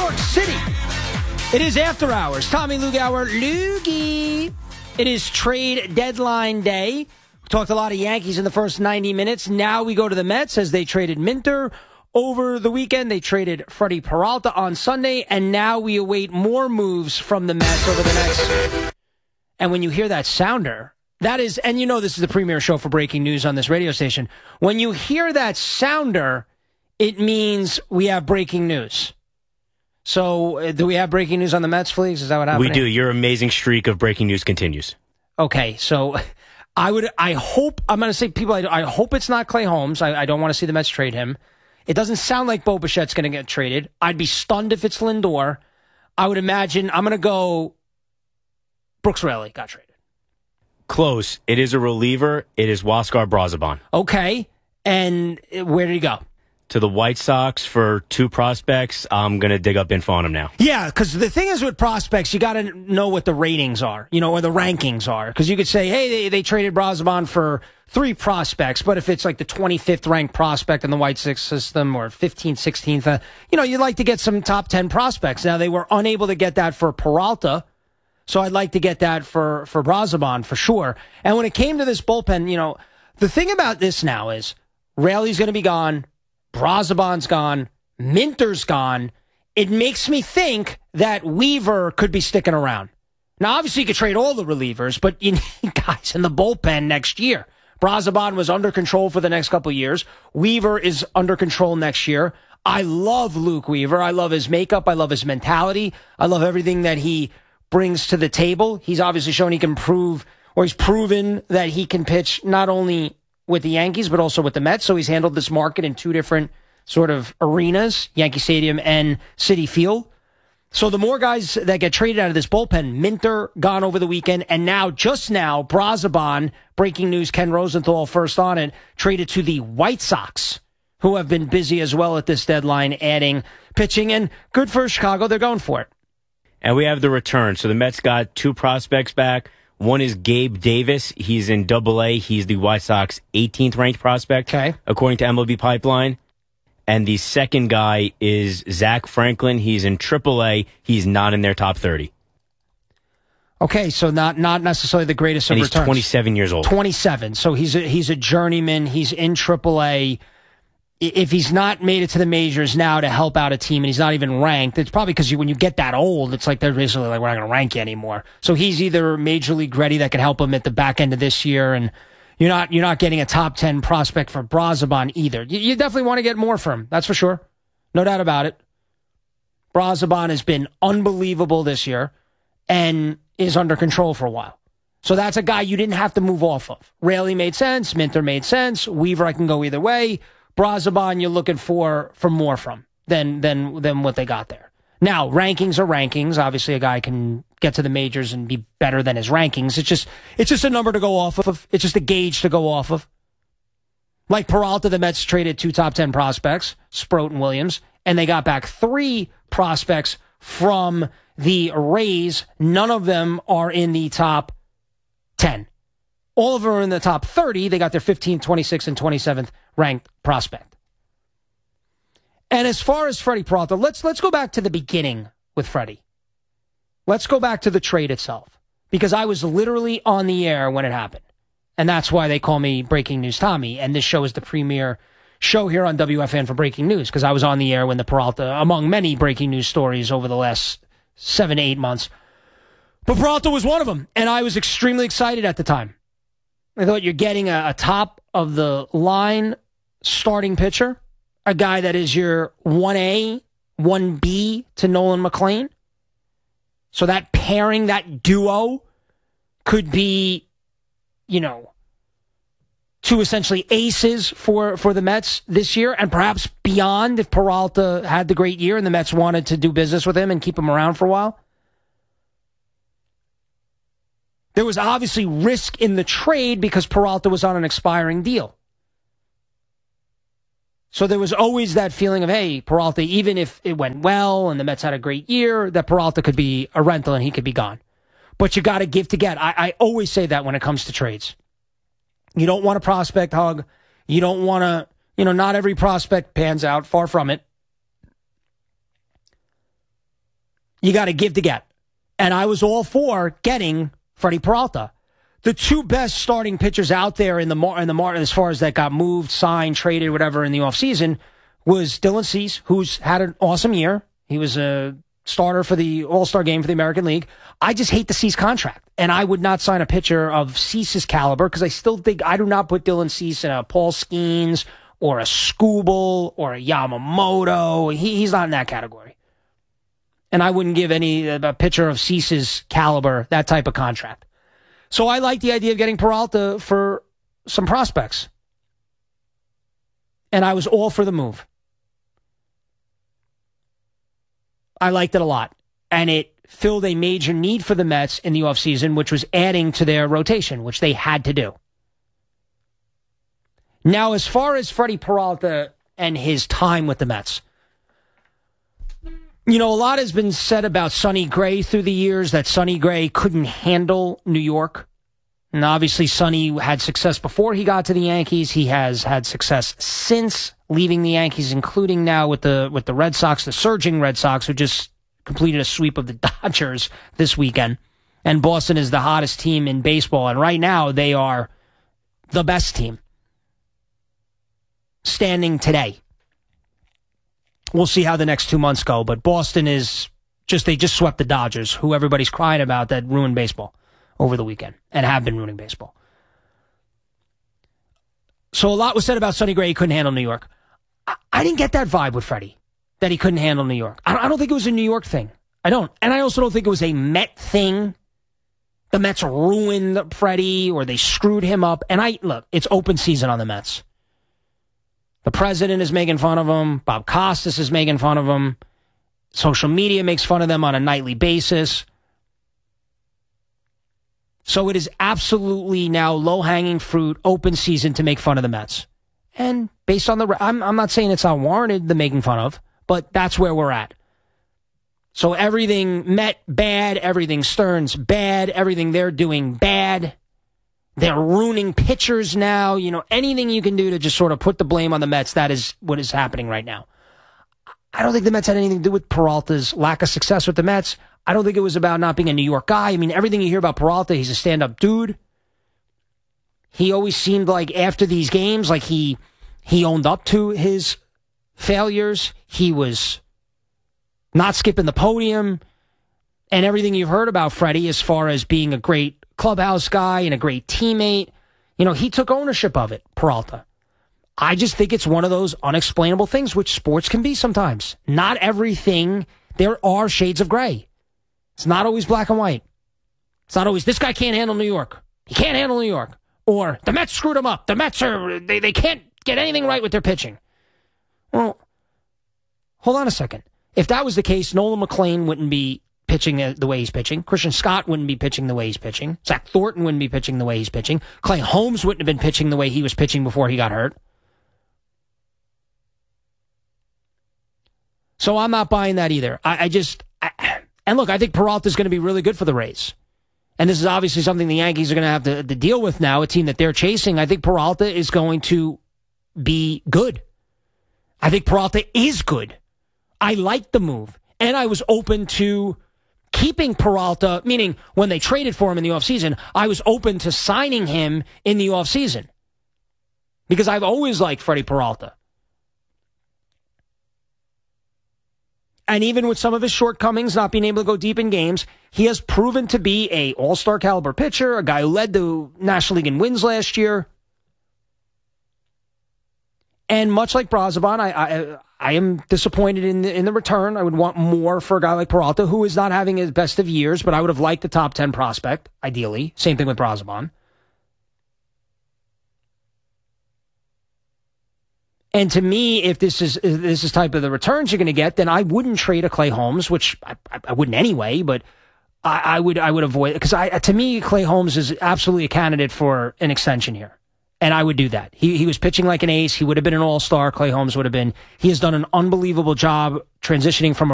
York City. It is After Hours. Tommy Lugauer, Loogie. It is trade deadline day. We talked a lot of Yankees in the first 90 minutes. Now we go to the Mets as they traded Minter over the weekend. They traded Freddie Peralta on Sunday, and now we await more moves from the Mets over the next. And when you hear that sounder, that is, and you know this is the premier show for breaking news on this radio station. When you hear that sounder, it means we have breaking news. So, do we have breaking news on the Mets, Fleegs? Is that what happened? We do. Your amazing streak of breaking news continues. Okay, so I hope it's not Clay Holmes. I don't want to see the Mets trade him. It doesn't sound like Bo Bichette's going to get traded. I'd be stunned if it's Lindor. I would imagine, I'm going to go Brooks Raley got traded. Close. It is a reliever. It is Huáscar Brazoban. Okay, and where did he go? To the White Sox for 2 prospects. I'm going to dig up info on him now. Yeah, because the thing is with prospects, you got to know what the ratings are, or the rankings are. Because you could say, hey, they traded Brazoban for 3 prospects, but if it's like the 25th ranked prospect in the White Sox system or 15th, 16th, you'd like to get some top 10 prospects. Now, they were unable to get that for Peralta, so I'd like to get that for Brazoban for sure. And when it came to this bullpen, the thing about this now is Raley's going to be gone. Brazoban's gone. Minter's gone. It makes me think that Weaver could be sticking around. Now, obviously, you could trade all the relievers, but you need guys in the bullpen next year. Brazoban was under control for the next couple of years. Weaver is under control next year. I love Luke Weaver. I love his makeup. I love his mentality. I love everything that he brings to the table. He's obviously shown he can he's proven that he can pitch not only with the Yankees, but also with the Mets. So he's handled this market in 2 different sort of arenas, Yankee Stadium and Citi Field. So the more guys that get traded out of this bullpen, Minter gone over the weekend, and just now, Brazoban, breaking news, Ken Rosenthal first on it, traded to the White Sox, who have been busy as well at this deadline, adding pitching, and good for Chicago. They're going for it. And we have the return. So the Mets got 2 prospects back. One is Gabe Davis. He's in Double-A. He's the White Sox 18th ranked prospect, according to MLB Pipeline. And the second guy is Zach Franklin. He's in Triple-A. He's not in their top 30. Okay, so not necessarily the greatest of returns. He's 27 years old. 27. So he's a journeyman. He's in Triple-A. If he's not made it to the majors now to help out a team and he's not even ranked, it's probably because when you get that old, it's like they're basically like, we're not going to rank you anymore. So he's either major league ready that could help him at the back end of this year, and you're not getting a top 10 prospect for Brazoban either. You definitely want to get more from him. That's for sure. No doubt about it. Brazoban has been unbelievable this year and is under control for a while. So that's a guy you didn't have to move off of. Raley made sense. Minter made sense. Weaver, I can go either way. Brazoban, you're looking for more from than what they got there. Now, rankings are rankings. Obviously, a guy can get to the majors and be better than his rankings. It's just a number to go off of. It's just a gauge to go off of. Like Peralta, the Mets traded 2 top 10 prospects, Sproat and Williams, and they got back 3 prospects from the Rays. None of them are in the top 10. All of them are in the top 30. They got their 15th, 26th, and 27th ranked prospect. And as far as Freddie Peralta, let's go back to the beginning with Freddie. Let's go back to the trade itself, because I was literally on the air when it happened. And that's why they call me Breaking News Tommy. And this show is the premier show here on WFN for breaking news, because I was on the air when the Peralta, among many breaking news stories over the last 7 to 8 months. But Peralta was one of them, and I was extremely excited at the time. I thought you're getting a top-of-the-line starting pitcher, a guy that is your 1A, 1B to Nolan McLean. So that pairing, that duo, could be, 2 essentially aces for the Mets this year, and perhaps beyond if Peralta had the great year and the Mets wanted to do business with him and keep him around for a while. There was obviously risk in the trade because Peralta was on an expiring deal. So there was always that feeling of, hey, Peralta, even if it went well and the Mets had a great year, that Peralta could be a rental and he could be gone. But you got to give to get. I always say that when it comes to trades. You don't want a prospect hug. You don't want to, not every prospect pans out, far from it. You got to give to get. And I was all for getting Freddie Peralta. The two best starting pitchers out there in the market as far as that got moved, signed, traded, whatever in the offseason was Dylan Cease, who's had an awesome year. He was a starter for the All-Star game for the American League. I just hate the Cease contract. And I would not sign a pitcher of Cease's caliber because I still think I do not put Dylan Cease in a Paul Skeens or a Skubal or a Yamamoto. He's not in that category. And I wouldn't give a pitcher of Cease's caliber that type of contract. So I like the idea of getting Peralta for some prospects. And I was all for the move. I liked it a lot. And it filled a major need for the Mets in the offseason, which was adding to their rotation, which they had to do. Now, as far as Freddie Peralta and his time with the Mets, you know, a lot has been said about Sonny Gray through the years, that Sonny Gray couldn't handle New York. And obviously, Sonny had success before he got to the Yankees. He has had success since leaving the Yankees, including now with the Red Sox, the surging Red Sox, who just completed a sweep of the Dodgers this weekend. And Boston is the hottest team in baseball. And right now, they are the best team standing today. We'll see how the next 2 months go, but Boston is they just swept the Dodgers, who everybody's crying about that ruined baseball over the weekend and have been ruining baseball. So a lot was said about Sonny Gray. He couldn't handle New York. I didn't get that vibe with Freddie, that he couldn't handle New York. I don't think it was a New York thing. I don't. And I also don't think it was a Met thing. The Mets ruined Freddie or they screwed him up. And look, it's open season on the Mets. The president is making fun of them. Bob Costas is making fun of them. Social media makes fun of them on a nightly basis. So it is absolutely now low-hanging fruit, open season to make fun of the Mets. And based on I'm not saying it's unwarranted, the making fun of, but that's where we're at. So everything Met bad, everything Stearns bad, everything they're doing bad. They're ruining pitchers now. You know, anything you can do to just sort of put the blame on the Mets, that is what is happening right now. I don't think the Mets had anything to do with Peralta's lack of success with the Mets. I don't think it was about not being a New York guy. I mean, everything you hear about Peralta, he's a stand-up dude. He always seemed like after these games, like he owned up to his failures. He was not skipping the podium. And everything you've heard about Freddie as far as being a great clubhouse guy and a great teammate, you know, he took ownership of it, Peralta. I just think it's one of those unexplainable things, which sports can be sometimes. Not everything, there are shades of gray. It's not always black and white. It's not always, this guy can't handle New York. He can't handle New York. Or, the Mets screwed him up. The Mets they can't get anything right with their pitching. Well, hold on a second. If that was the case, Nolan McLean wouldn't be pitching the way he's pitching. Christian Scott wouldn't be pitching the way he's pitching. Zach Thornton wouldn't be pitching the way he's pitching. Clay Holmes wouldn't have been pitching the way he was pitching before he got hurt. So I'm not buying that either. And look, I think Peralta's going to be really good for the Rays. And this is obviously something the Yankees are going to have to deal with now, a team that they're chasing. I think Peralta is going to be good. I think Peralta is good. I like the move. And I was open to keeping Peralta, meaning when they traded for him in the offseason, I was open to signing him in the offseason. Because I've always liked Freddie Peralta. And even with some of his shortcomings, not being able to go deep in games, he has proven to be a all-star caliber pitcher, a guy who led the National League in wins last year. And much like Brazoban, I am disappointed in the return. I would want more for a guy like Peralta, who is not having his best of years, but I would have liked a top 10 prospect, ideally. Same thing with Brazoban. And to me, if this is type of the returns you're going to get, then I wouldn't trade a Clay Holmes, which I wouldn't anyway, but I would avoid it. Because to me, Clay Holmes is absolutely a candidate for an extension here. And I would do that. He was pitching like an ace. He would have been an all-star. Clay Holmes would have been. He has done an unbelievable job transitioning from